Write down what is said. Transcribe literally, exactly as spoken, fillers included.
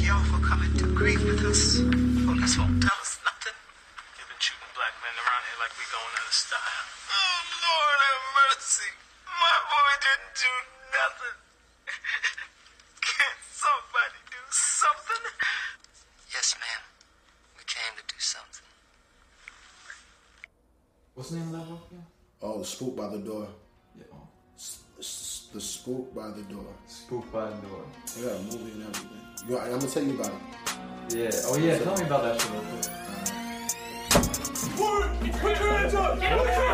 y'all for coming to grieve with us. Police won't tell us nothing. You've been shooting black men around here like we going out of style. Oh, Lord have mercy. My boy didn't do nothing. Can't somebody do something? Yes, ma'am. We came to do something. What's the name of that book again? Oh, Spook by the Door. Yeah. Oh. S- s- the Spook by the Door. Spook by the Door. They got a movie and everything. You, I'm gonna tell you about it. Yeah. Oh yeah. Tell me about that shit real quick. Put your hands up! Get